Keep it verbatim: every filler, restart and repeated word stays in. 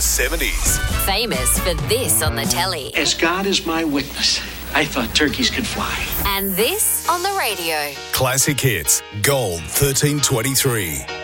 seventies. Famous for this on the telly. As God is my witness, I thought turkeys could fly. And this on the radio. Classic Hits, Gold thirteen twenty-three.